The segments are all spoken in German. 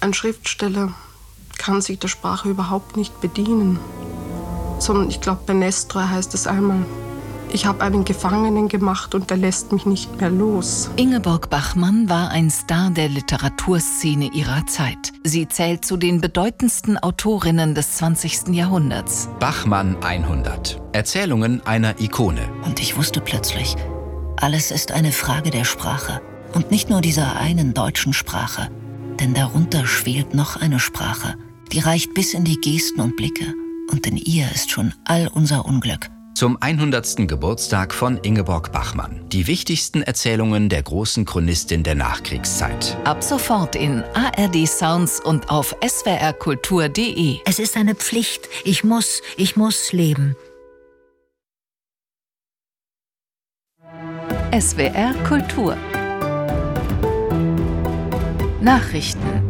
Ein Schriftsteller kann sich der Sprache überhaupt nicht bedienen. Sondern ich glaube, bei Nestroy heißt es einmal: Ich habe einen Gefangenen gemacht und der lässt mich nicht mehr los. Ingeborg Bachmann war ein Star der Literaturszene ihrer Zeit. Sie zählt zu den bedeutendsten Autorinnen des 20. Jahrhunderts. Bachmann 100. Erzählungen einer Ikone. Und ich wusste plötzlich, alles ist eine Frage der Sprache. Und nicht nur dieser einen deutschen Sprache. Denn darunter schwelt noch eine Sprache, die reicht bis in die Gesten und Blicke. Und in ihr ist schon all unser Unglück. Zum 100. Geburtstag von Ingeborg Bachmann. Die wichtigsten Erzählungen der großen Chronistin der Nachkriegszeit. Ab sofort in ARD Sounds und auf swrkultur.de. Es ist eine Pflicht. Ich muss leben. SWR Kultur. Nachrichten.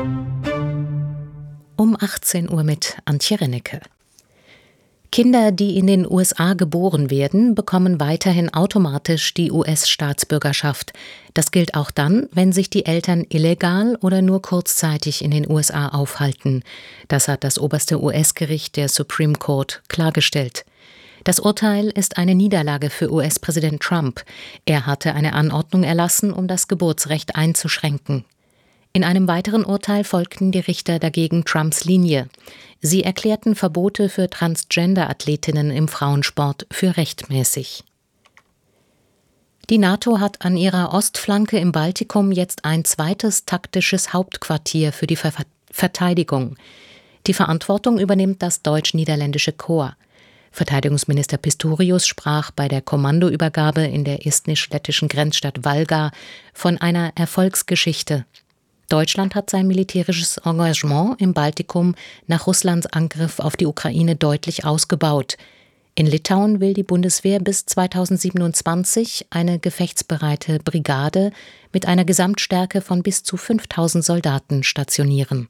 Um 18 Uhr mit Antje Rennecke. Kinder, die in den USA geboren werden, bekommen weiterhin automatisch die US-Staatsbürgerschaft. Das gilt auch dann, wenn sich die Eltern illegal oder nur kurzzeitig in den USA aufhalten. Das hat das oberste US-Gericht, der Supreme Court, klargestellt. Das Urteil ist eine Niederlage für US-Präsident Trump. Er hatte eine Anordnung erlassen, um das Geburtsrecht einzuschränken. In einem weiteren Urteil folgten die Richter dagegen Trumps Linie. Sie erklärten Verbote für Transgender-Athletinnen im Frauensport für rechtmäßig. Die NATO hat an ihrer Ostflanke im Baltikum jetzt ein zweites taktisches Hauptquartier für die Verteidigung. Die Verantwortung übernimmt das deutsch-niederländische Korps. Verteidigungsminister Pistorius sprach bei der Kommandoübergabe in der estnisch-lettischen Grenzstadt Valga von einer Erfolgsgeschichte. Deutschland hat sein militärisches Engagement im Baltikum nach Russlands Angriff auf die Ukraine deutlich ausgebaut. In Litauen will die Bundeswehr bis 2027 eine gefechtsbereite Brigade mit einer Gesamtstärke von bis zu 5.000 Soldaten stationieren.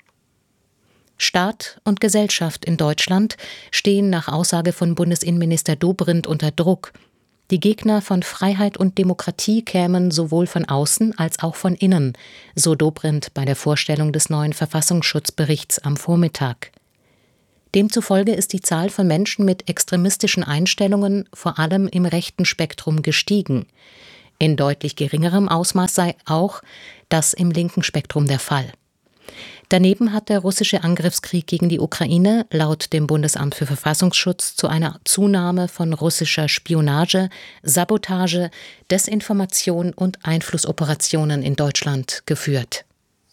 Staat und Gesellschaft in Deutschland stehen nach Aussage von Bundesinnenminister Dobrindt unter Druck. Die Gegner von Freiheit und Demokratie kämen sowohl von außen als auch von innen, so Dobrindt bei der Vorstellung des neuen Verfassungsschutzberichts am Vormittag. Demzufolge ist die Zahl von Menschen mit extremistischen Einstellungen vor allem im rechten Spektrum gestiegen. In deutlich geringerem Ausmaß sei auch das im linken Spektrum der Fall. Daneben hat der russische Angriffskrieg gegen die Ukraine laut dem Bundesamt für Verfassungsschutz zu einer Zunahme von russischer Spionage, Sabotage, Desinformation und Einflussoperationen in Deutschland geführt.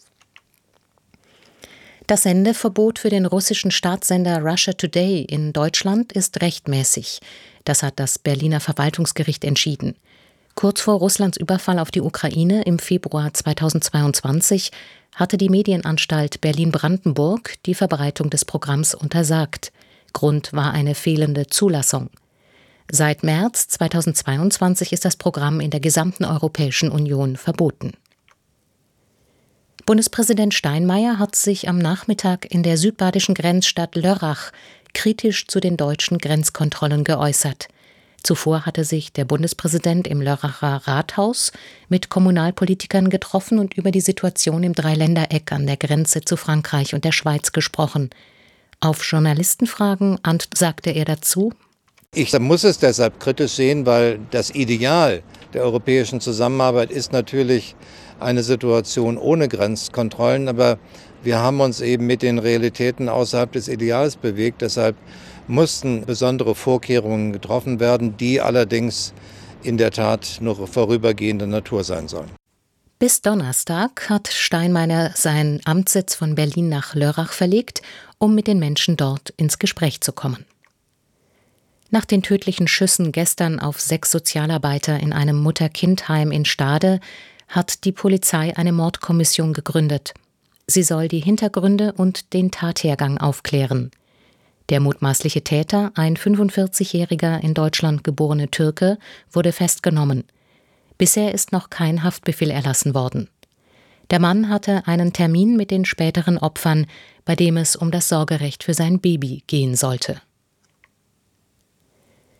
Das Sendeverbot für den russischen Staatssender Russia Today in Deutschland ist rechtmäßig. Das hat das Berliner Verwaltungsgericht entschieden. Kurz vor Russlands Überfall auf die Ukraine im Februar 2022 hatte die Medienanstalt Berlin-Brandenburg die Verbreitung des Programms untersagt. Grund war eine fehlende Zulassung. Seit März 2022 ist das Programm in der gesamten Europäischen Union verboten. Bundespräsident Steinmeier hat sich am Nachmittag in der südbadischen Grenzstadt Lörrach kritisch zu den deutschen Grenzkontrollen geäußert. Zuvor hatte sich der Bundespräsident im Lörracher Rathaus mit Kommunalpolitikern getroffen und über die Situation im Dreiländereck an der Grenze zu Frankreich und der Schweiz gesprochen. Auf Journalistenfragen sagte er dazu: Ich muss es deshalb kritisch sehen, weil das Ideal der europäischen Zusammenarbeit ist natürlich eine Situation ohne Grenzkontrollen, aber wir haben uns eben mit den Realitäten außerhalb des Ideals bewegt. Deshalb mussten besondere Vorkehrungen getroffen werden, die allerdings in der Tat nur vorübergehender Natur sein sollen. Bis Donnerstag hat Steinmeier seinen Amtssitz von Berlin nach Lörrach verlegt, um mit den Menschen dort ins Gespräch zu kommen. Nach den tödlichen Schüssen gestern auf 6 Sozialarbeiter in einem Mutter-Kind-Heim in Stade hat die Polizei eine Mordkommission gegründet. Sie soll die Hintergründe und den Tathergang aufklären. Der mutmaßliche Täter, ein 45-jähriger in Deutschland geborener Türke, wurde festgenommen. Bisher ist noch kein Haftbefehl erlassen worden. Der Mann hatte einen Termin mit den späteren Opfern, bei dem es um das Sorgerecht für sein Baby gehen sollte.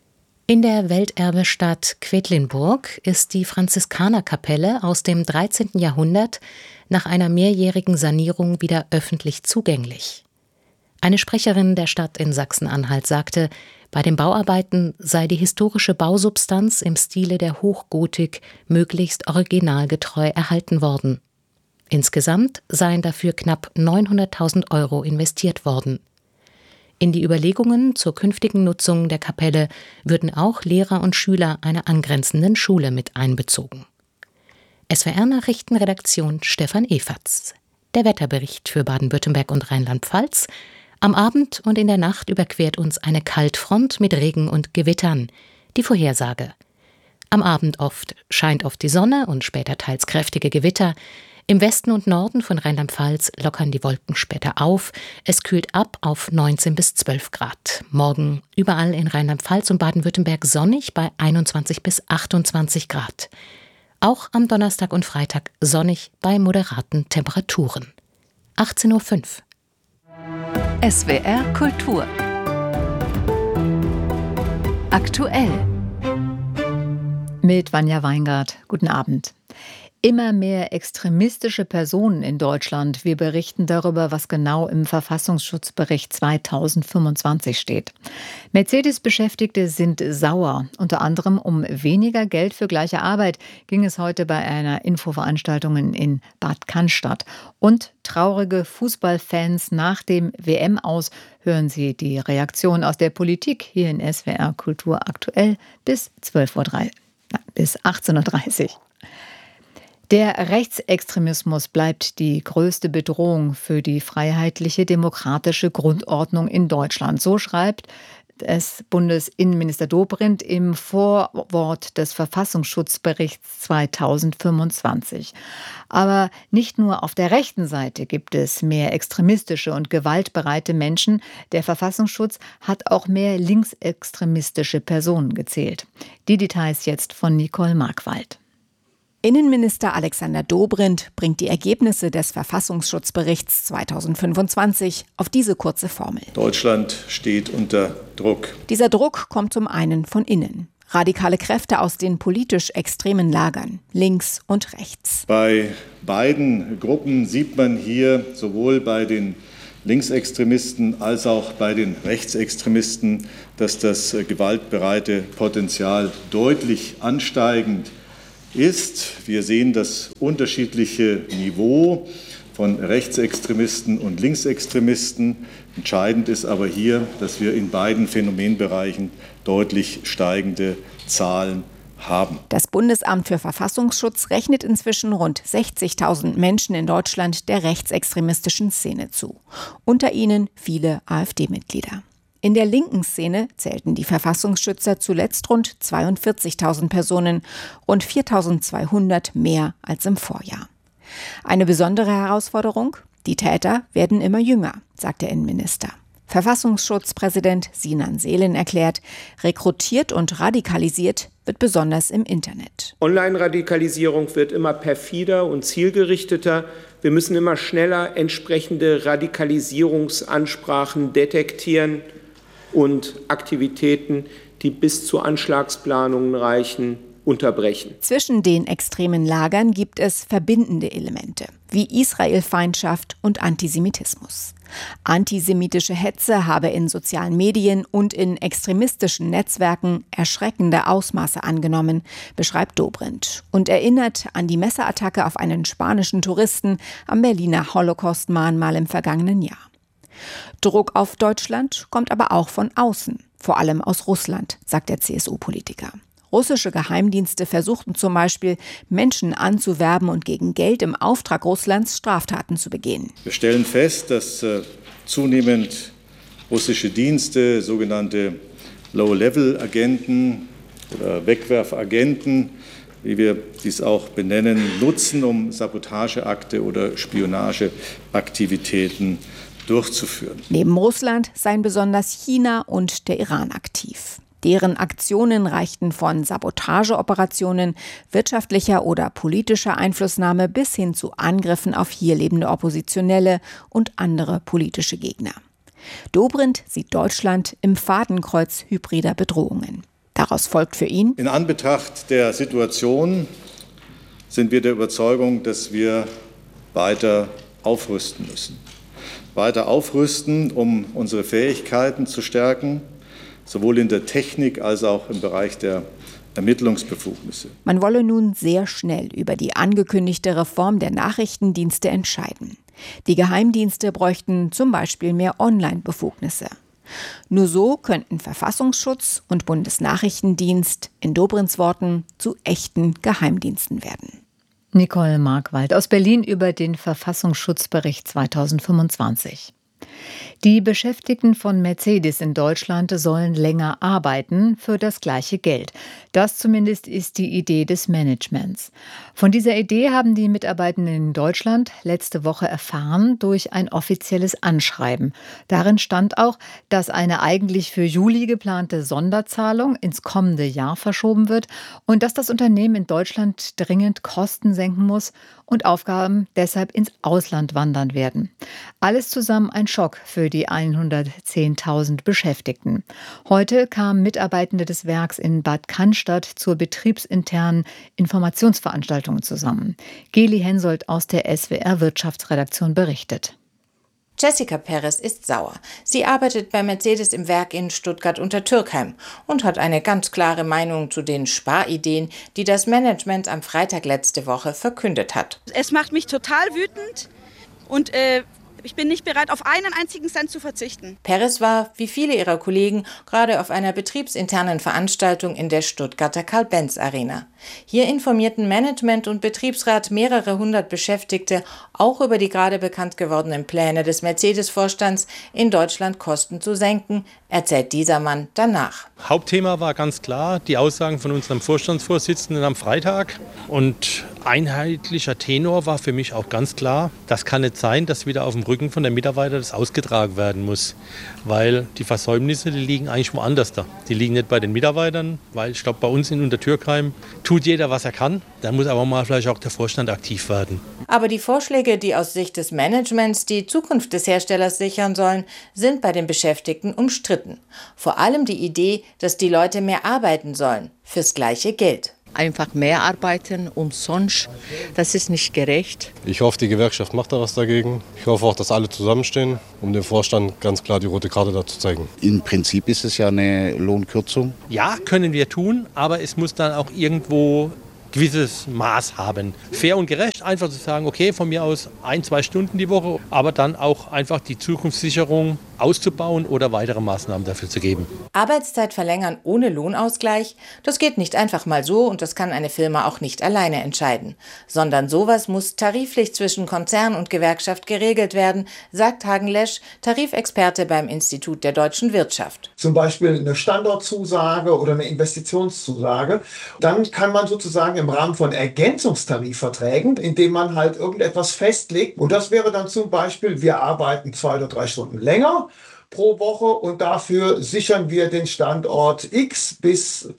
In der Welterbestadt Quedlinburg ist die Franziskanerkapelle aus dem 13. Jahrhundert nach einer mehrjährigen Sanierung wieder öffentlich zugänglich. Eine Sprecherin der Stadt in Sachsen-Anhalt sagte, bei den Bauarbeiten sei die historische Bausubstanz im Stile der Hochgotik möglichst originalgetreu erhalten worden. Insgesamt seien dafür knapp 900.000 € investiert worden. In die Überlegungen zur künftigen Nutzung der Kapelle würden auch Lehrer und Schüler einer angrenzenden Schule mit einbezogen. SWR-Nachrichtenredaktion Stefan Eferts. Der Wetterbericht für Baden-Württemberg und Rheinland-Pfalz. Am Abend und in der Nacht überquert uns eine Kaltfront mit Regen und Gewittern. Die Vorhersage. Am Abend scheint oft die Sonne und später teils kräftige Gewitter. Im Westen und Norden von Rheinland-Pfalz lockern die Wolken später auf. Es kühlt ab auf 19 bis 12 Grad. Morgen überall in Rheinland-Pfalz und Baden-Württemberg sonnig bei 21 bis 28 Grad. Auch am Donnerstag und Freitag sonnig bei moderaten Temperaturen. 18:05 Uhr. SWR Kultur. Aktuell. Mit Vanja Weingart. Guten Abend. Immer mehr extremistische Personen in Deutschland. Wir berichten darüber, was genau im Verfassungsschutzbericht 2025 steht. Mercedes-Beschäftigte sind sauer. Unter anderem um weniger Geld für gleiche Arbeit ging es heute bei einer Infoveranstaltung in Bad Cannstatt. Und traurige Fußballfans nach dem WM-Aus. Hören Sie die Reaktion aus der Politik hier in SWR Kultur aktuell bis 18:30 Uhr. Der Rechtsextremismus bleibt die größte Bedrohung für die freiheitliche demokratische Grundordnung in Deutschland. So schreibt es Bundesinnenminister Dobrindt im Vorwort des Verfassungsschutzberichts 2025. Aber nicht nur auf der rechten Seite gibt es mehr extremistische und gewaltbereite Menschen. Der Verfassungsschutz hat auch mehr linksextremistische Personen gezählt. Die Details jetzt von Nicole Markwald. Innenminister Alexander Dobrindt bringt die Ergebnisse des Verfassungsschutzberichts 2025 auf diese kurze Formel. Deutschland steht unter Druck. Dieser Druck kommt zum einen von innen. Radikale Kräfte aus den politisch extremen Lagern, links und rechts. Bei beiden Gruppen sieht man hier sowohl bei den Linksextremisten als auch bei den Rechtsextremisten, dass das gewaltbereite Potenzial deutlich ansteigend ist. Wir sehen das unterschiedliche Niveau von Rechtsextremisten und Linksextremisten. Entscheidend ist aber hier, dass wir in beiden Phänomenbereichen deutlich steigende Zahlen haben. Das Bundesamt für Verfassungsschutz rechnet inzwischen rund 60.000 Menschen in Deutschland der rechtsextremistischen Szene zu. Unter ihnen viele AfD-Mitglieder. In der linken Szene zählten die Verfassungsschützer zuletzt rund 42.000 Personen, rund 4.200 mehr als im Vorjahr. Eine besondere Herausforderung? Die Täter werden immer jünger, sagt der Innenminister. Verfassungsschutzpräsident Sinan Selin erklärt, rekrutiert und radikalisiert wird besonders im Internet. Online-Radikalisierung wird immer perfider und zielgerichteter. Wir müssen immer schneller entsprechende Radikalisierungsansprachen detektieren und Aktivitäten, die bis zu Anschlagsplanungen reichen, unterbrechen. Zwischen den extremen Lagern gibt es verbindende Elemente, wie Israelfeindschaft und Antisemitismus. Antisemitische Hetze habe in sozialen Medien und in extremistischen Netzwerken erschreckende Ausmaße angenommen, beschreibt Dobrindt und erinnert an die Messerattacke auf einen spanischen Touristen am Berliner Holocaust-Mahnmal im vergangenen Jahr. Druck auf Deutschland kommt aber auch von außen, vor allem aus Russland, sagt der CSU-Politiker. Russische Geheimdienste versuchten zum Beispiel, Menschen anzuwerben und gegen Geld im Auftrag Russlands Straftaten zu begehen. Wir stellen fest, dass zunehmend russische Dienste, sogenannte Low-Level-Agenten oder Wegwerfagenten, wie wir dies auch benennen, nutzen, um Sabotageakte oder Spionageaktivitäten durchzuführen. Neben Russland seien besonders China und der Iran aktiv. Deren Aktionen reichten von Sabotageoperationen, wirtschaftlicher oder politischer Einflussnahme bis hin zu Angriffen auf hier lebende Oppositionelle und andere politische Gegner. Dobrindt sieht Deutschland im Fadenkreuz hybrider Bedrohungen. Daraus folgt für ihn: In Anbetracht der Situation sind wir der Überzeugung, dass wir weiter aufrüsten müssen. Weiter aufrüsten, um unsere Fähigkeiten zu stärken, sowohl in der Technik als auch im Bereich der Ermittlungsbefugnisse. Man wolle nun sehr schnell über die angekündigte Reform der Nachrichtendienste entscheiden. Die Geheimdienste bräuchten zum Beispiel mehr Online-Befugnisse. Nur so könnten Verfassungsschutz und Bundesnachrichtendienst in Dobrins Worten zu echten Geheimdiensten werden. Nicole Markwald aus Berlin über den Verfassungsschutzbericht 2025. Die Beschäftigten von Mercedes in Deutschland sollen länger arbeiten für das gleiche Geld. Das zumindest ist die Idee des Managements. Von dieser Idee haben die Mitarbeitenden in Deutschland letzte Woche erfahren durch ein offizielles Anschreiben. Darin stand auch, dass eine eigentlich für Juli geplante Sonderzahlung ins kommende Jahr verschoben wird und dass das Unternehmen in Deutschland dringend Kosten senken muss und Aufgaben deshalb ins Ausland wandern werden. Alles zusammen ein Schock für die 110.000 Beschäftigten. Heute kamen Mitarbeitende des Werks in Bad Cannstatt zur betriebsinternen Informationsveranstaltung zusammen. Geli Hensoldt aus der SWR Wirtschaftsredaktion berichtet. Jessica Perez ist sauer. Sie arbeitet bei Mercedes im Werk in Stuttgart-Untertürkheim und hat eine ganz klare Meinung zu den Sparideen, die das Management am Freitag letzte Woche verkündet hat. Es macht mich total wütend und ich bin nicht bereit, auf einen einzigen Cent zu verzichten. Perez war, wie viele ihrer Kollegen, gerade auf einer betriebsinternen Veranstaltung in der Stuttgarter Karl-Benz-Arena. Hier informierten Management und Betriebsrat mehrere hundert Beschäftigte auch über die gerade bekannt gewordenen Pläne des Mercedes-Vorstands, in Deutschland Kosten zu senken, erzählt dieser Mann danach. Hauptthema war ganz klar die Aussagen von unserem Vorstandsvorsitzenden am Freitag. Und einheitlicher Tenor war für mich auch ganz klar, das kann nicht sein, dass wieder auf dem Rücken von der Mitarbeiter das ausgetragen werden muss. Weil die Versäumnisse, die liegen eigentlich woanders da. Die liegen nicht bei den Mitarbeitern, weil ich glaube, bei uns in Untertürkheim tut jeder, was er kann. Dann muss aber mal vielleicht auch der Vorstand aktiv werden. Aber die Vorschläge, die aus Sicht des Managements die Zukunft des Herstellers sichern sollen, sind bei den Beschäftigten umstritten. Vor allem die Idee, dass die Leute mehr arbeiten sollen, fürs gleiche Geld. Einfach mehr arbeiten, umsonst, das ist nicht gerecht. Ich hoffe, die Gewerkschaft macht da was dagegen. Ich hoffe auch, dass alle zusammenstehen, um dem Vorstand ganz klar die rote Karte da zu zeigen. Im Prinzip ist es ja eine Lohnkürzung. Ja, können wir tun, aber es muss dann auch irgendwo gewisses Maß haben. Fair und gerecht, einfach zu sagen, okay, von mir aus 1-2 Stunden die Woche, aber dann auch einfach die Zukunftssicherung auszubauen oder weitere Maßnahmen dafür zu geben. Arbeitszeit verlängern ohne Lohnausgleich, das geht nicht einfach mal so und das kann eine Firma auch nicht alleine entscheiden. Sondern sowas muss tariflich zwischen Konzern und Gewerkschaft geregelt werden, sagt Hagen Lesch, Tarifexperte beim Institut der deutschen Wirtschaft. Zum Beispiel eine Standortzusage oder eine Investitionszusage. Dann kann man sozusagen im Rahmen von Ergänzungstarifverträgen, indem man halt irgendetwas festlegt. Und das wäre dann zum Beispiel, wir arbeiten 2 oder 3 Stunden länger pro Woche und dafür sichern wir den Standort X bis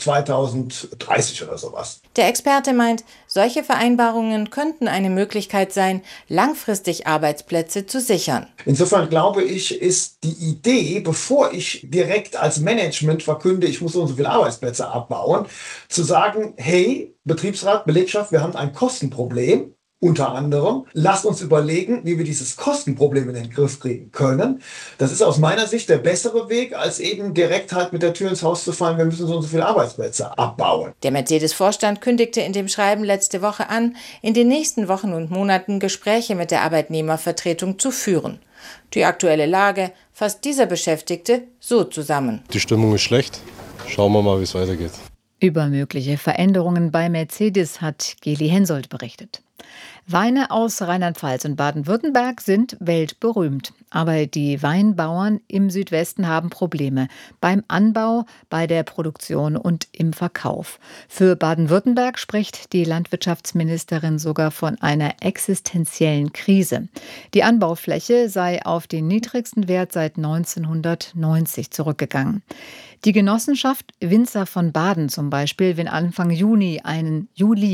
2030 oder sowas. Der Experte meint, solche Vereinbarungen könnten eine Möglichkeit sein, langfristig Arbeitsplätze zu sichern. Insofern glaube ich, ist die Idee, bevor ich direkt als Management verkünde, ich muss so viele Arbeitsplätze abbauen, zu sagen, hey, Betriebsrat, Belegschaft, wir haben ein Kostenproblem. Unter anderem, lasst uns überlegen, wie wir dieses Kostenproblem in den Griff kriegen können. Das ist aus meiner Sicht der bessere Weg, als eben direkt halt mit der Tür ins Haus zu fallen, wir müssen so und so viele Arbeitsplätze abbauen. Der Mercedes-Vorstand kündigte in dem Schreiben letzte Woche an, in den nächsten Wochen und Monaten Gespräche mit der Arbeitnehmervertretung zu führen. Die aktuelle Lage fasst dieser Beschäftigte so zusammen. Die Stimmung ist schlecht. Schauen wir mal, wie es weitergeht. Über mögliche Veränderungen bei Mercedes hat Geli Hensoldt berichtet. Weine aus Rheinland-Pfalz und Baden-Württemberg sind weltberühmt. Aber die Weinbauern im Südwesten haben Probleme beim Anbau, bei der Produktion und im Verkauf. Für Baden-Württemberg spricht die Landwirtschaftsministerin sogar von einer existenziellen Krise. Die Anbaufläche sei auf den niedrigsten Wert seit 1990 zurückgegangen. Die Genossenschaft Winzer von Baden zum Beispiel will Anfang Juli einen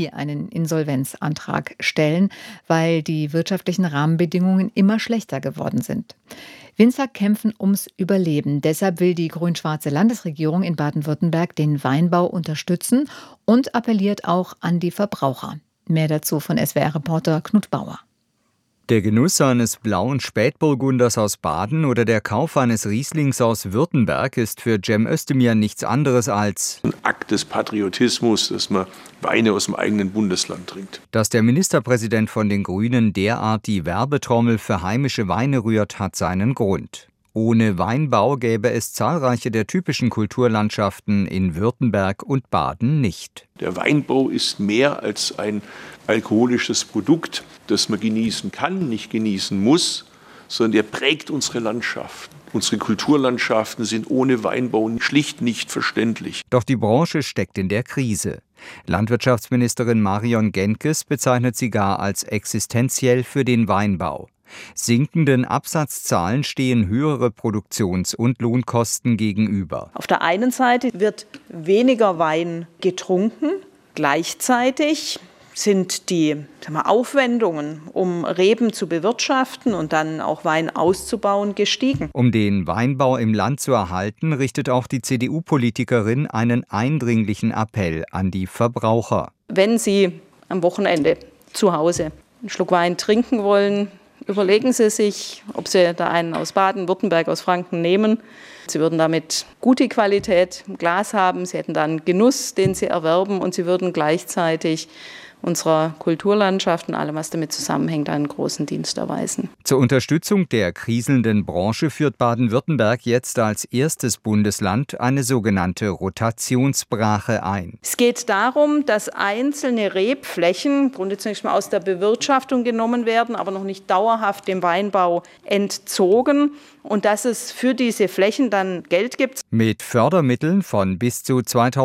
Insolvenzantrag stellen, weil die wirtschaftlichen Rahmenbedingungen immer schlechter geworden sind. Winzer kämpfen ums Überleben. Deshalb will die grün-schwarze Landesregierung in Baden-Württemberg den Weinbau unterstützen und appelliert auch an die Verbraucher. Mehr dazu von SWR-Reporter Knut Bauer. Der Genuss eines blauen Spätburgunders aus Baden oder der Kauf eines Rieslings aus Württemberg ist für Cem Özdemir nichts anderes als ein Akt des Patriotismus, dass man Weine aus dem eigenen Bundesland trinkt. Dass der Ministerpräsident von den Grünen derart die Werbetrommel für heimische Weine rührt, hat seinen Grund. Ohne Weinbau gäbe es zahlreiche der typischen Kulturlandschaften in Württemberg und Baden nicht. Der Weinbau ist mehr als ein alkoholisches Produkt, das man genießen kann, nicht genießen muss, sondern er prägt unsere Landschaften. Unsere Kulturlandschaften sind ohne Weinbau schlicht nicht verständlich. Doch die Branche steckt in der Krise. Landwirtschaftsministerin Marion Genkes bezeichnet sie gar als existenziell für den Weinbau. Sinkenden Absatzzahlen stehen höhere Produktions- und Lohnkosten gegenüber. Auf der einen Seite wird weniger Wein getrunken, gleichzeitig sind die Aufwendungen, um Reben zu bewirtschaften und dann auch Wein auszubauen, gestiegen. Um den Weinbau im Land zu erhalten, richtet auch die CDU-Politikerin einen eindringlichen Appell an die Verbraucher. Wenn Sie am Wochenende zu Hause einen Schluck Wein trinken wollen, überlegen Sie sich, ob Sie da einen aus Baden-Württemberg, aus Franken nehmen. Sie würden damit gute Qualität im Glas haben, Sie hätten dann Genuss, den Sie erwerben und Sie würden gleichzeitig unserer Kulturlandschaft und allem, was damit zusammenhängt, einen großen Dienst erweisen. Zur Unterstützung der kriselnden Branche führt Baden-Württemberg jetzt als erstes Bundesland eine sogenannte Rotationsbrache ein. Es geht darum, dass einzelne Rebflächen, im Grunde zunächst mal aus der Bewirtschaftung genommen werden, aber noch nicht dauerhaft dem Weinbau entzogen und dass es für diese Flächen dann Geld gibt. Mit Fördermitteln von bis zu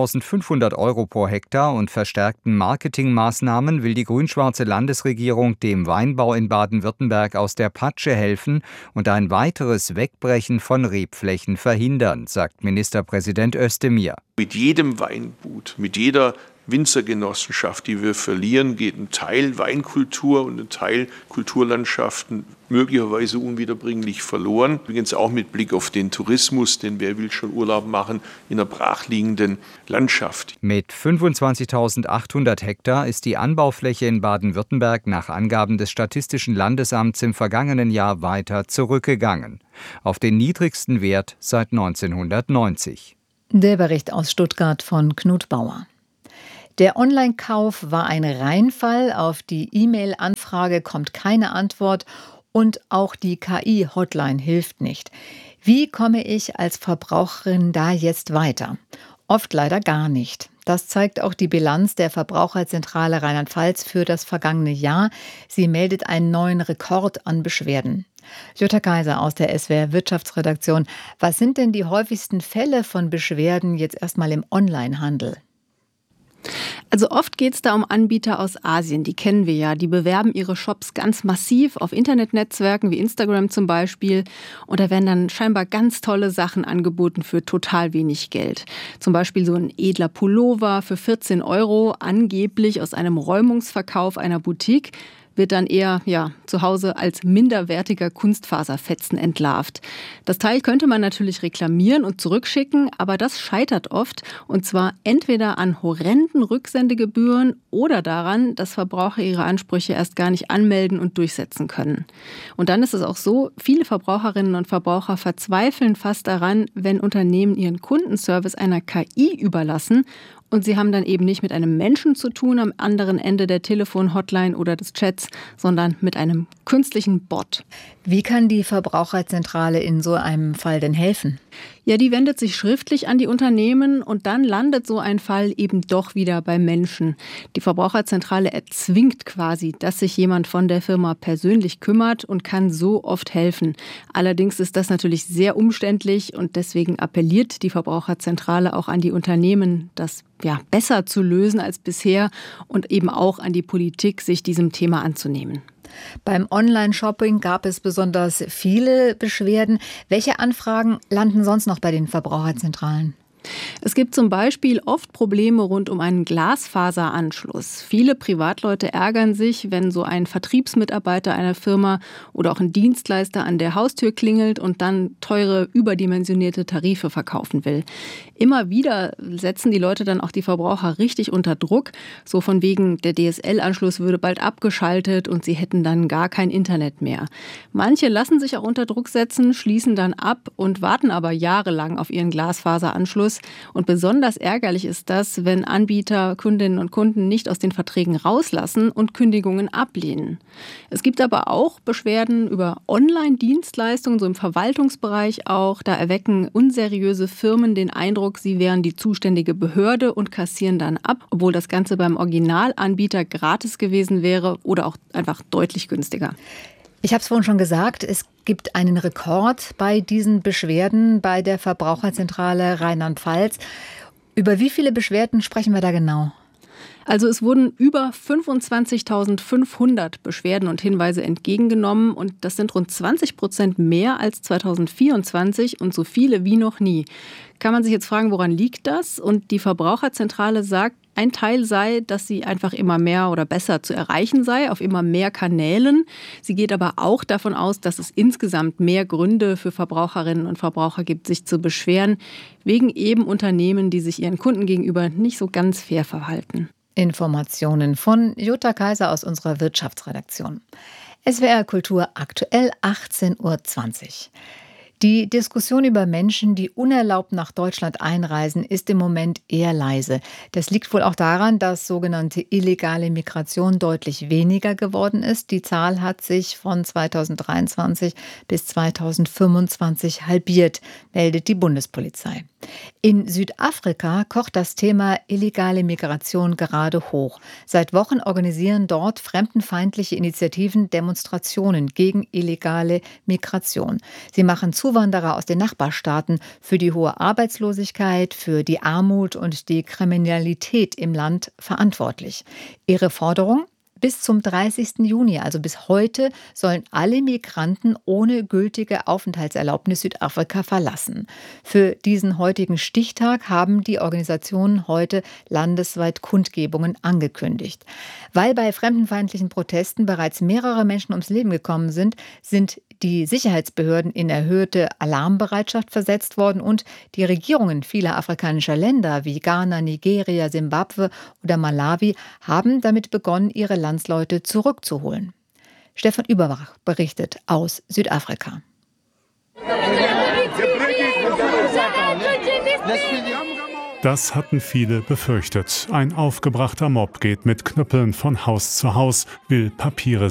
2.500 € pro Hektar und verstärkten Marketingmaßnahmen will die grün-schwarze Landesregierung dem Weinbau in Baden-Württemberg aus der Patsche helfen und ein weiteres Wegbrechen von Rebflächen verhindern, sagt Ministerpräsident Özdemir. Mit jedem Weingut, mit jeder Winzergenossenschaft, die wir verlieren, geht ein Teil Weinkultur und ein Teil Kulturlandschaften möglicherweise unwiederbringlich verloren. Übrigens auch mit Blick auf den Tourismus, denn wer will schon Urlaub machen in einer brachliegenden Landschaft. Mit 25.800 Hektar ist die Anbaufläche in Baden-Württemberg nach Angaben des Statistischen Landesamts im vergangenen Jahr weiter zurückgegangen. Auf den niedrigsten Wert seit 1990. Der Bericht aus Stuttgart von Knut Bauer. Der Online-Kauf war ein Reinfall. Auf die E-Mail-Anfrage kommt keine Antwort und auch die KI-Hotline hilft nicht. Wie komme ich als Verbraucherin da jetzt weiter? Oft leider gar nicht. Das zeigt auch die Bilanz der Verbraucherzentrale Rheinland-Pfalz für das vergangene Jahr. Sie meldet einen neuen Rekord an Beschwerden. Jutta Kaiser aus der SWR Wirtschaftsredaktion. Was sind denn die häufigsten Fälle von Beschwerden jetzt erstmal im Onlinehandel? Also oft geht es da um Anbieter aus Asien, die kennen wir ja. Die bewerben ihre Shops ganz massiv auf Internetnetzwerken wie Instagram zum Beispiel. Und da werden dann scheinbar ganz tolle Sachen angeboten für total wenig Geld. Zum Beispiel so ein edler Pullover für 14 €, angeblich aus einem Räumungsverkauf einer Boutique. Wird dann eher zu Hause als minderwertiger Kunstfaserfetzen entlarvt. Das Teil könnte man natürlich reklamieren und zurückschicken, aber das scheitert oft. Und zwar entweder an horrenden Rücksendegebühren oder daran, dass Verbraucher ihre Ansprüche erst gar nicht anmelden und durchsetzen können. Und dann ist es auch so, viele Verbraucherinnen und Verbraucher verzweifeln fast daran, wenn Unternehmen ihren Kundenservice einer KI überlassen. Und sie haben dann eben nicht mit einem Menschen zu tun am anderen Ende der Telefon-Hotline oder des Chats, sondern mit einem künstlichen Bot. Wie kann die Verbraucherzentrale in so einem Fall denn helfen? Ja, die wendet sich schriftlich an die Unternehmen und dann landet so ein Fall eben doch wieder bei Menschen. Die Verbraucherzentrale erzwingt quasi, dass sich jemand von der Firma persönlich kümmert und kann so oft helfen. Allerdings ist das natürlich sehr umständlich und deswegen appelliert die Verbraucherzentrale auch an die Unternehmen, das besser zu lösen als bisher und eben auch an die Politik, sich diesem Thema anzunehmen. Beim Online-Shopping gab es besonders viele Beschwerden. Welche Anfragen landen sonst noch bei den Verbraucherzentralen? Es gibt zum Beispiel oft Probleme rund um einen Glasfaseranschluss. Viele Privatleute ärgern sich, wenn so ein Vertriebsmitarbeiter einer Firma oder auch ein Dienstleister an der Haustür klingelt und dann teure, überdimensionierte Tarife verkaufen will. Immer wieder setzen die Leute dann auch die Verbraucher richtig unter Druck. So von wegen, der DSL-Anschluss würde bald abgeschaltet und sie hätten dann gar kein Internet mehr. Manche lassen sich auch unter Druck setzen, schließen dann ab und warten aber jahrelang auf ihren Glasfaseranschluss. Und besonders ärgerlich ist das, wenn Anbieter Kundinnen und Kunden nicht aus den Verträgen rauslassen und Kündigungen ablehnen. Es gibt aber auch Beschwerden über Online-Dienstleistungen, so im Verwaltungsbereich auch. Da erwecken unseriöse Firmen den Eindruck, sie wären die zuständige Behörde und kassieren dann ab, obwohl das Ganze beim Originalanbieter gratis gewesen wäre oder auch einfach deutlich günstiger. Ich habe es vorhin schon gesagt, es gibt einen Rekord bei diesen Beschwerden bei der Verbraucherzentrale Rheinland-Pfalz. Über wie viele Beschwerden sprechen wir da genau? Also es wurden über 25.500 Beschwerden und Hinweise entgegengenommen und das sind rund 20% mehr als 2024 und so viele wie noch nie. Kann man sich jetzt fragen, woran liegt das? Und die Verbraucherzentrale sagt, ein Teil sei, dass sie einfach immer mehr oder besser zu erreichen sei, auf immer mehr Kanälen. Sie geht aber auch davon aus, dass es insgesamt mehr Gründe für Verbraucherinnen und Verbraucher gibt, sich zu beschweren, wegen eben Unternehmen, die sich ihren Kunden gegenüber nicht so ganz fair verhalten. Informationen von Jutta Kaiser aus unserer Wirtschaftsredaktion. SWR Kultur aktuell 18:20 Uhr. Die Diskussion über Menschen, die unerlaubt nach Deutschland einreisen, ist im Moment eher leise. Das liegt wohl auch daran, dass sogenannte illegale Migration deutlich weniger geworden ist. Die Zahl hat sich von 2023 bis 2025 halbiert, meldet die Bundespolizei. In Südafrika kocht das Thema illegale Migration gerade hoch. Seit Wochen organisieren dort fremdenfeindliche Initiativen Demonstrationen gegen illegale Migration. Sie machen Zuwanderer aus den Nachbarstaaten für die hohe Arbeitslosigkeit, für die Armut und die Kriminalität im Land verantwortlich. Ihre Forderung? Bis zum 30. Juni, also bis heute, sollen alle Migranten ohne gültige Aufenthaltserlaubnis Südafrika verlassen. Für diesen heutigen Stichtag haben die Organisationen heute landesweit Kundgebungen angekündigt. Weil bei fremdenfeindlichen Protesten bereits mehrere Menschen ums Leben gekommen sind, sind die Sicherheitsbehörden in erhöhte Alarmbereitschaft versetzt worden und die Regierungen vieler afrikanischer Länder wie Ghana, Nigeria, Simbabwe oder Malawi haben damit begonnen, ihre Landsleute zurückzuholen. Stefan Überbach berichtet aus Südafrika. Das hatten viele befürchtet. Ein aufgebrachter Mob geht mit Knüppeln von Haus zu Haus, will Papiere